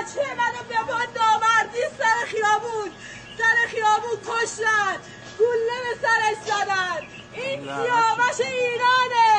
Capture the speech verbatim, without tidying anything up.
بچه منو به ما نامردی سر خیابون سر خیابون کشتن گله به سرش زدن این سیاوش ایرانه